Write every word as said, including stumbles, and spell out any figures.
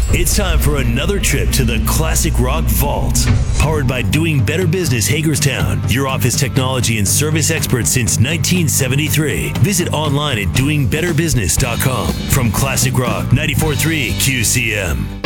It's time for another trip to the Classic Rock Vault. Powered by Doing Better Business Hagerstown, your office technology and service expert since nineteen seventy-three. Visit online at doing better business dot com. From Classic Rock ninety-four point three Q C M.